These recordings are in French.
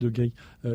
de Gay.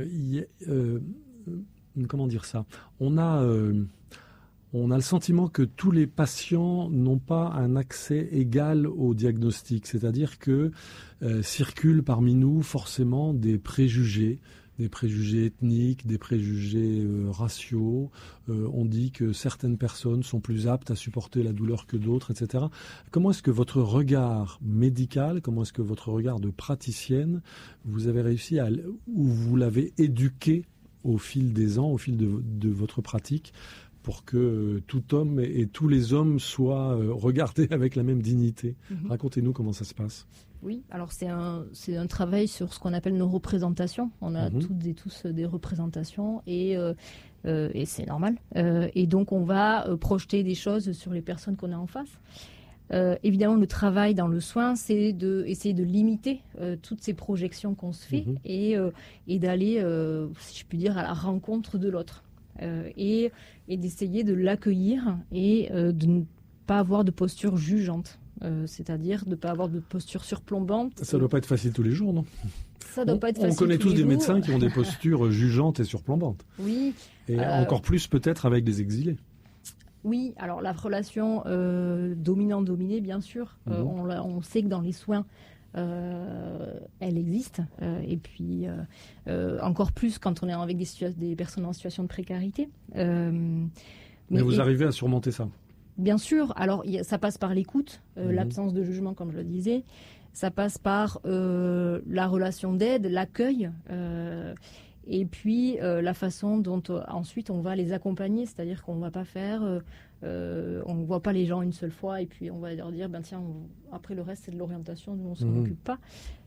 Comment dire ça ? On a le sentiment que tous les patients n'ont pas un accès égal au diagnostic, c'est-à-dire que circulent parmi nous forcément des préjugés ethniques, des préjugés raciaux. On dit que certaines personnes sont plus aptes à supporter la douleur que d'autres, etc. Comment est-ce que votre regard médical, comment est-ce que votre regard de praticienne, vous avez réussi ou vous l'avez éduqué au fil des ans, au fil de votre pratique, pour que tout homme et tous les hommes soient regardés avec la même dignité. Racontez-nous comment ça se passe. Oui, alors c'est un travail sur ce qu'on appelle nos représentations. On a toutes et tous des représentations et c'est normal. Et donc on va projeter des choses sur les personnes qu'on a en face. Évidemment, le travail dans le soin, c'est d'essayer de limiter toutes ces projections qu'on se fait et d'aller, si je puis dire, à la rencontre de l'autre. Et d'essayer de l'accueillir et de ne pas avoir de posture jugeante. C'est-à-dire de ne pas avoir de posture surplombante. Ça ne doit pas être facile tous les jours, non ? Ça doit pas être facile. On connaît tous des médecins qui ont des postures jugeantes et surplombantes. Oui. Et encore plus peut-être avec des exilés. Oui, alors la relation dominant-dominé, bien sûr. On sait que dans les soins, elle existe. Et puis, encore plus quand on est avec des personnes en situation de précarité. Mais vous arrivez à surmonter ça ? Bien sûr. Alors, ça passe par l'écoute, l'absence de jugement, comme je le disais. Ça passe par la relation d'aide, l'accueil. Et puis, la façon dont ensuite on va les accompagner. C'est-à-dire qu'on ne va pas faire... on ne voit pas les gens une seule fois et puis on va leur dire, tiens, après le reste, c'est de l'orientation, nous, on ne s'en occupe pas.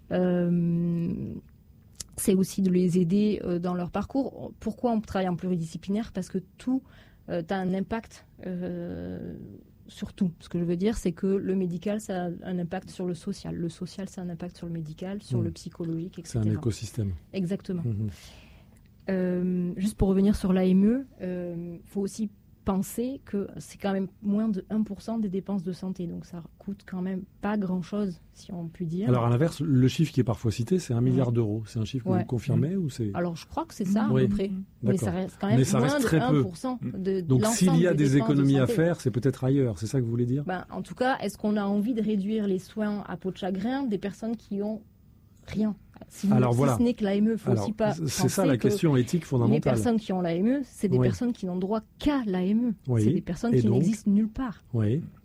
C'est aussi de les aider dans leur parcours. Pourquoi on travaille en pluridisciplinaire ? Parce que tout a un impact sur tout. Ce que je veux dire, c'est que le médical, ça a un impact sur le social. Le social, ça a un impact sur le médical, sur le psychologique, etc. C'est un écosystème. Exactement. Juste pour revenir sur l'AME, faut aussi penser que c'est quand même moins de 1% des dépenses de santé. Donc ça coûte quand même pas grand-chose, si on peut dire. Alors à l'inverse, le chiffre qui est parfois cité, c'est 1 milliard d'euros. C'est un chiffre que vous confirmez ou c'est... Alors je crois que c'est ça à peu près. Mais ça reste quand même moins de très 1% de Donc s'il y a des économies de à faire, c'est peut-être ailleurs. C'est ça que vous voulez dire ? En tout cas, est-ce qu'on a envie de réduire les soins à peau de chagrin des personnes qui ont rien ? Si ce n'est que l'AME, il faut aussi pas. C'est ça la question éthique fondamentale. Les personnes qui ont l'AME, c'est des personnes qui n'ont droit qu'à l'AME. C'est des personnes qui n'existent nulle part. D'accord ?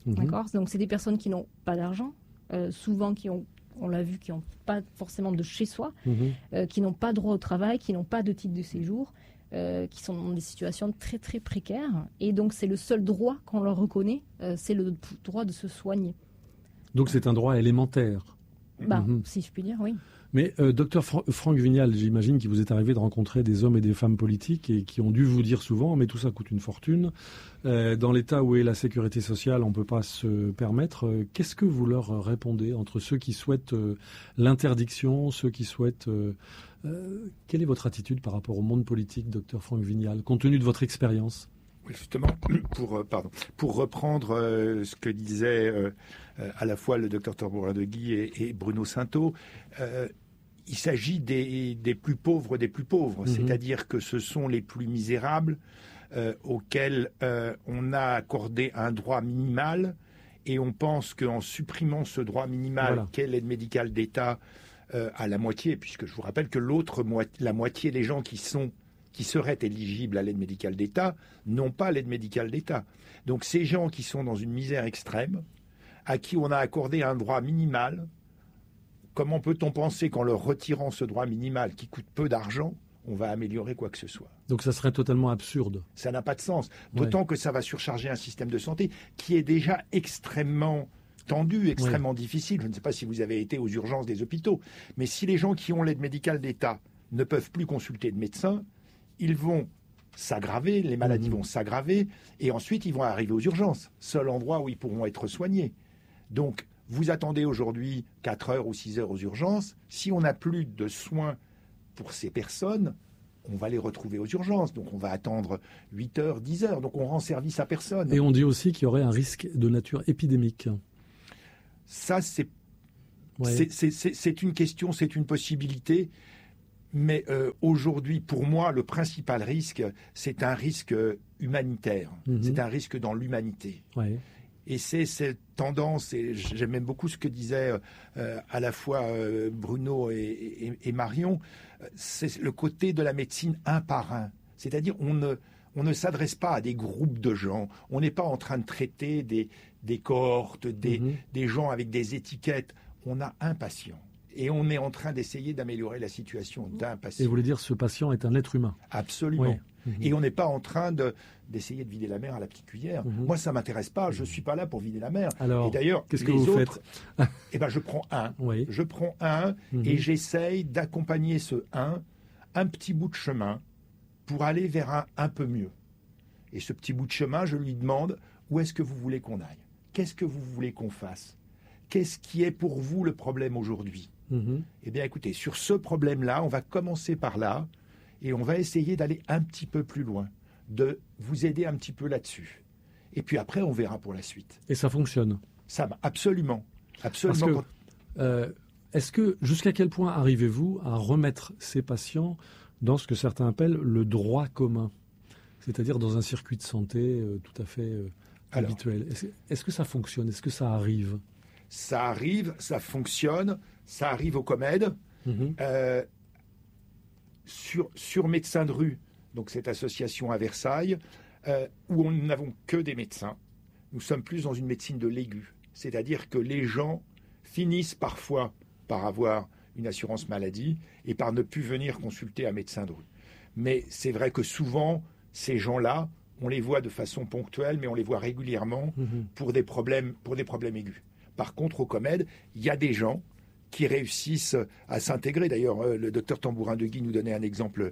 Donc c'est des personnes qui n'ont pas d'argent, souvent on l'a vu, qui n'ont pas forcément de chez soi, qui n'ont pas droit au travail, qui n'ont pas de titre de séjour, qui sont dans des situations très très précaires. Et donc c'est le seul droit qu'on leur reconnaît, c'est le droit de se soigner. Donc c'est un droit élémentaire. Si je puis dire, oui. Mais docteur Franck Vignal, j'imagine qu'il vous est arrivé de rencontrer des hommes et des femmes politiques et qui ont dû vous dire souvent, mais tout ça coûte une fortune. Dans l'état où est la sécurité sociale, on ne peut pas se permettre. Qu'est-ce que vous leur répondez entre ceux qui souhaitent l'interdiction, ceux qui souhaitent... quelle est votre attitude par rapport au monde politique, docteur Franck Vignal, compte tenu de votre expérience ? Oui, justement, pour reprendre ce que disaient à la fois le docteur Torbourdin-Deguy et Bruno Sainteau, il s'agit des plus pauvres des plus pauvres, c'est-à-dire que ce sont les plus misérables auxquels on a accordé un droit minimal et on pense qu'en supprimant ce droit minimal qu'est l'aide médicale d'État à la moitié, puisque je vous rappelle que la moitié des gens qui seraient éligibles à l'aide médicale d'État n'ont pas l'aide médicale d'État. Donc ces gens qui sont dans une misère extrême, à qui on a accordé un droit minimal, comment peut-on penser qu'en leur retirant ce droit minimal qui coûte peu d'argent, on va améliorer quoi que ce soit ? Donc ça serait totalement absurde. Ça n'a pas de sens. D'autant que ça va surcharger un système de santé qui est déjà extrêmement tendu, extrêmement difficile. Je ne sais pas si vous avez été aux urgences des hôpitaux, mais si les gens qui ont l'aide médicale d'État ne peuvent plus consulter de médecin, ils vont s'aggraver, les maladies vont s'aggraver, et ensuite ils vont arriver aux urgences, seul endroit où ils pourront être soignés. Donc, vous attendez aujourd'hui 4 heures ou 6 heures aux urgences. Si on n'a plus de soins pour ces personnes, on va les retrouver aux urgences. Donc, on va attendre 8 heures, 10 heures. Donc, on rend service à personne. Et on dit aussi qu'il y aurait un risque de nature épidémique. Ça, c'est une question, c'est une possibilité. Mais aujourd'hui, pour moi, le principal risque, c'est un risque humanitaire. C'est un risque dans l'humanité. Ouais. Et c'est cette tendance, et j'aime même beaucoup ce que disaient à la fois Bruno et Marion, c'est le côté de la médecine un par un. C'est-à-dire on ne s'adresse pas à des groupes de gens, on n'est pas en train de traiter des cohortes, des gens avec des étiquettes. On a un patient. Et on est en train d'essayer d'améliorer la situation d'un patient. Et vous voulez dire ce patient est un être humain? Absolument. Ouais. Et on n'est pas en train d'essayer de vider la mer à la petite cuillère. Moi, ça ne m'intéresse pas. Je ne suis pas là pour vider la mer. Alors, et d'ailleurs, qu'est-ce que les vous autres, faites? eh ben, je prends un. Oui. Je prends un et j'essaye d'accompagner ce un petit bout de chemin pour aller vers un peu mieux. Et ce petit bout de chemin, je lui demande où est-ce que vous voulez qu'on aille? Qu'est-ce que vous voulez qu'on fasse? Qu'est-ce qui est pour vous le problème aujourd'hui? Eh bien, écoutez, sur ce problème-là, on va commencer par là et on va essayer d'aller un petit peu plus loin, de vous aider un petit peu là-dessus. Et puis après, on verra pour la suite. Et ça fonctionne? Ça, absolument. Absolument. Parce que, est-ce que, jusqu'à quel point arrivez-vous à remettre ces patients dans ce que certains appellent le droit commun? C'est-à-dire dans un circuit de santé tout à fait habituel. Est-ce que ça fonctionne? Est-ce que ça arrive? Ça arrive, ça fonctionne, ça arrive au COMED. Sur Médecins de rue, donc cette association à Versailles, où nous n'avons que des médecins, nous sommes plus dans une médecine de l'aigu. C'est-à-dire que les gens finissent parfois par avoir une assurance maladie et par ne plus venir consulter un médecin de rue. Mais c'est vrai que souvent, ces gens-là, on les voit de façon ponctuelle, mais on les voit régulièrement pour des problèmes aigus. Par contre, au COMED, il y a des gens qui réussissent à s'intégrer. D'ailleurs, le docteur Tambourin-Deguy nous donnait un exemple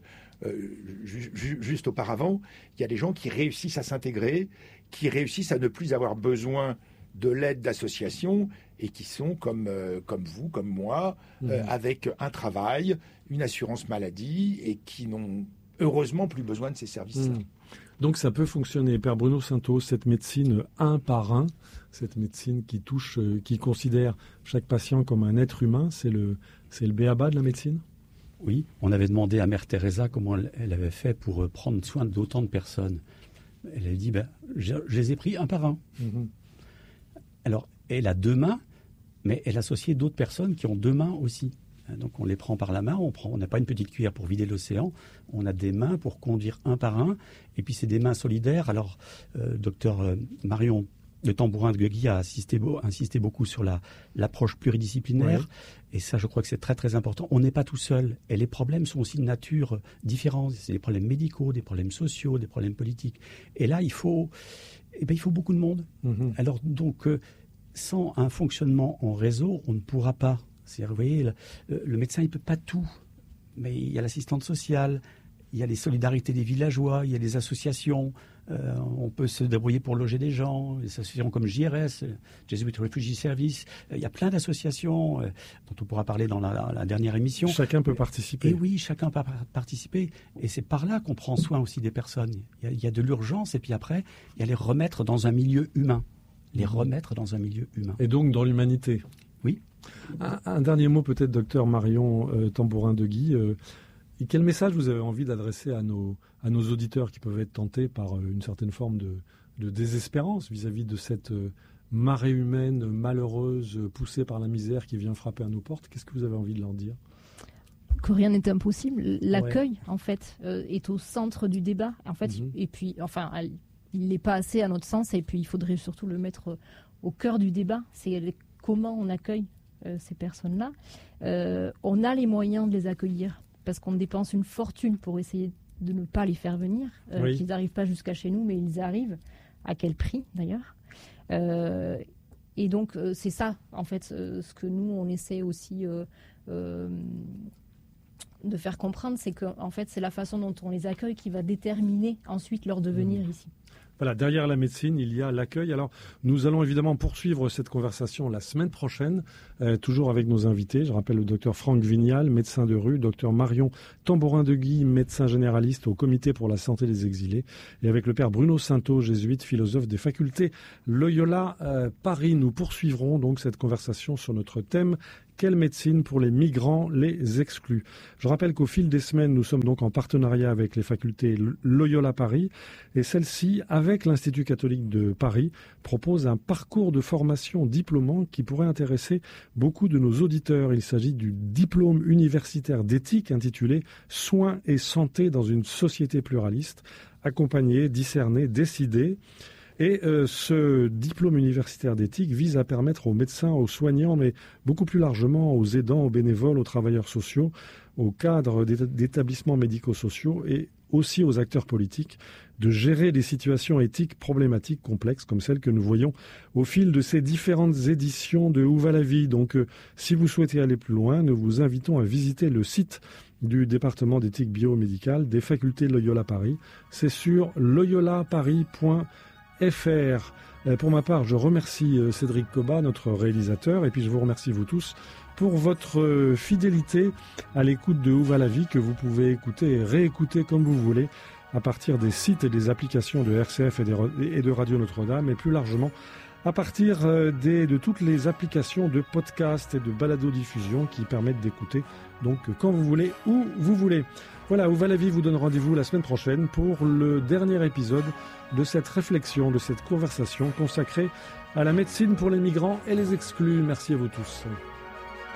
juste auparavant. Il y a des gens qui réussissent à s'intégrer, qui réussissent à ne plus avoir besoin de l'aide d'associations et qui sont comme vous, comme moi, avec un travail, une assurance maladie et qui n'ont heureusement plus besoin de ces services-là. Donc ça peut fonctionner. Père Bruno Sainteau, cette médecine un par un, cette médecine qui touche, qui considère chaque patient comme un être humain, c'est le b.a.-ba de la médecine? Oui, on avait demandé à Mère Teresa comment elle avait fait pour prendre soin d'autant de personnes. Elle a dit, je les ai pris un par un. Alors, elle a deux mains, mais elle associait d'autres personnes qui ont deux mains aussi. Donc on les prend par la main, on n'a pas une petite cuillère pour vider l'océan, on a des mains pour conduire un par un, et puis c'est des mains solidaires. Alors, docteur Marion de Tambourin-Deguy a insisté beaucoup sur l'approche pluridisciplinaire, et ça je crois que c'est très très important. On n'est pas tout seul, et les problèmes sont aussi de nature différente. C'est des problèmes médicaux, des problèmes sociaux, des problèmes politiques. Et là, il faut beaucoup de monde. Alors donc, sans un fonctionnement en réseau, on ne pourra pas. C'est-à-dire, vous voyez, le médecin, il ne peut pas tout. Mais il y a l'assistante sociale, il y a les solidarités des villageois, il y a les associations. On peut se débrouiller pour loger des gens, des associations comme JRS, Jesuit Refugee Service. Il y a plein d'associations dont on pourra parler dans la dernière émission. Chacun peut participer. Et oui, chacun peut participer. Et c'est par là qu'on prend soin aussi des personnes. Il y a de l'urgence, et puis après, il y a les remettre dans un milieu humain. Les remettre dans un milieu humain. Et donc dans l'humanité. Oui. Un dernier mot peut-être, docteur Marion Tambourin-Deguy. Quel message vous avez envie d'adresser à nos auditeurs qui peuvent être tentés par une certaine forme de désespérance vis-à-vis de cette marée humaine malheureuse poussée par la misère qui vient frapper à nos portes? Qu'est-ce que vous avez envie de leur dire? Que rien n'est impossible. L'accueil, en fait, est au centre du débat. En fait, et puis, enfin, il n'est pas assez à notre sens, et puis il faudrait surtout le mettre au cœur du débat. C'est comment on accueille ces personnes-là. On a les moyens de les accueillir parce qu'on dépense une fortune pour essayer de ne pas les faire venir, qu'ils n'arrivent pas jusqu'à chez nous, mais ils arrivent. À quel prix, d'ailleurs? Et donc, c'est ça, en fait, ce que nous, on essaie aussi de faire comprendre, c'est que en fait, c'est la façon dont on les accueille qui va déterminer ensuite leur devenir ici. Voilà, derrière la médecine, il y a l'accueil. Alors, nous allons évidemment poursuivre cette conversation la semaine prochaine, toujours avec nos invités. Je rappelle le docteur Franck Vignal, médecin de rue, docteur Marion Tambourin-Deguy, médecin généraliste au Comité pour la santé des exilés, et avec le père Bruno Sainteau, jésuite, philosophe des facultés Loyola Paris. Nous poursuivrons donc cette conversation sur notre thème « Quelle médecine pour les migrants, les exclus ?» Je rappelle qu'au fil des semaines, nous sommes donc en partenariat avec les facultés Loyola Paris, et celle-ci, avec l'Institut catholique de Paris, propose un parcours de formation diplômant qui pourrait intéresser beaucoup de nos auditeurs. Il s'agit du diplôme universitaire d'éthique intitulé « Soins et santé dans une société pluraliste », accompagner, discerner, décider. Et ce diplôme universitaire d'éthique vise à permettre aux médecins, aux soignants, mais beaucoup plus largement aux aidants, aux bénévoles, aux travailleurs sociaux, aux cadres d'établissements médico-sociaux et aussi aux acteurs politiques de gérer des situations éthiques problématiques complexes comme celles que nous voyons au fil de ces différentes éditions de Où va la vie. Donc si vous souhaitez aller plus loin, nous vous invitons à visiter le site du département d'éthique biomédicale des facultés Loyola Paris. C'est sur loyolaparis.fr. Pour ma part, je remercie Cédric Cobat, notre réalisateur, et puis je vous remercie vous tous pour votre fidélité à l'écoute de Où va la vie, que vous pouvez écouter et réécouter comme vous voulez à partir des sites et des applications de RCF et de Radio Notre-Dame, et plus largement à partir de toutes les applications de podcast et de balado-diffusion qui permettent d'écouter donc quand vous voulez, où vous voulez. Voilà, Où va la vie vous donne rendez-vous la semaine prochaine pour le dernier épisode de cette réflexion, de cette conversation consacrée à la médecine pour les migrants et les exclus. Merci à vous tous.